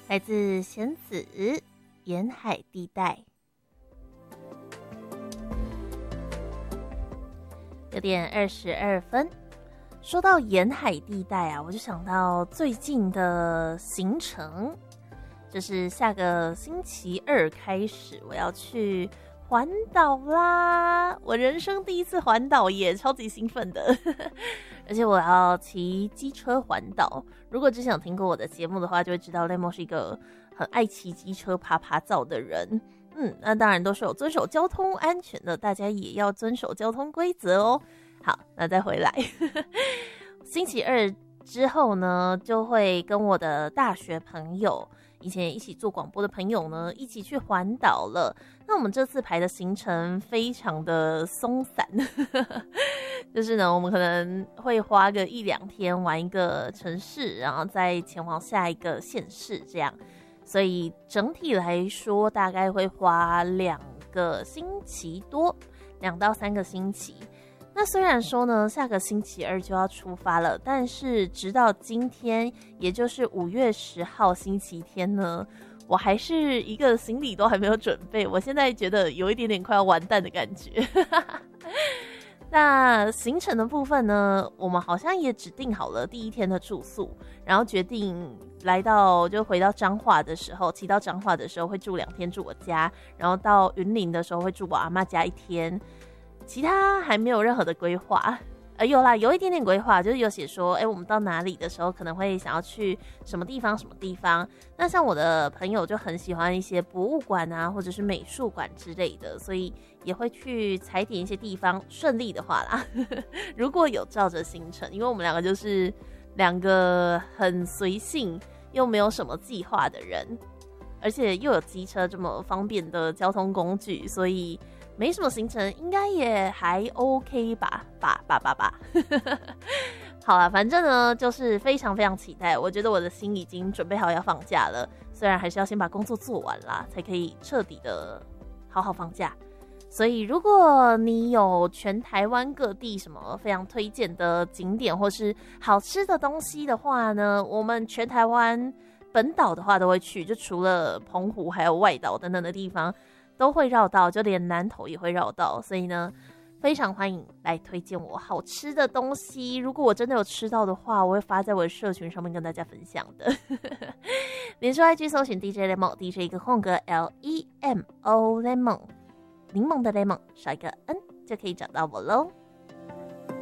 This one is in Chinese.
来自弦子沿海地带。9点22分，说到沿海地带啊，我就想到最近的行程，就是下个星期二开始我要去环岛啦！我人生第一次环岛耶，超级兴奋的。而且我要骑机车环岛。如果之前有听过我的节目的话，就会知道 Lemon 是一个很爱骑机车爬照的人。那当然都是有遵守交通安全的，大家也要遵守交通规则哦。好，那再回来。星期二之后呢，就会跟我的大学朋友，以前一起做广播的朋友呢，一起去环岛了。那我们这次排的行程非常的松散，就是呢，我们可能会花个1-2天玩一个城市，然后再前往下一个县市这样。所以整体来说，大概会花2个星期多，2到3个星期。那虽然说呢，下个星期二就要出发了，但是直到今天，也就是5月10号星期天呢，我还是一个行李都还没有准备。我现在觉得有一点点快要完蛋的感觉。那行程的部分呢，我们好像也指定好了第1天的住宿，然后决定回到彰化的时候，骑到彰化的时候会住2天住我家，然后到云林的时候会住我阿嬷家1天，其他还没有任何的规划。有啦，有一点点规划，就是有写说，我们到哪里的时候可能会想要去什么地方。那像我的朋友就很喜欢一些博物馆啊，或者是美术馆之类的，所以也会去踩点一些地方。顺利的话啦，如果有照着行程，因为我们2个就是2个很随性又没有什么计划的人，而且又有机车这么方便的交通工具，所以没什么行程，应该也还 OK 吧。好啦，反正呢就是非常非常期待，我觉得我的心已经准备好要放假了，虽然还是要先把工作做完啦，才可以彻底的好好放假。所以如果你有全台湾各地什么非常推荐的景点或是好吃的东西的话呢，我们全台湾本岛的话都会去，就除了澎湖还有外岛等等的地方都会绕到，就连南投也会绕到，所以呢非常欢迎来推荐我好吃的东西。如果我真的有吃到的话，我会发在我的社群上面跟大家分享的。脸书 IG 搜寻 DJ Lemon， DJ 一个空格 LEMO Lemon， 柠檬的 Lemon 少一个 N 就可以找到我咯。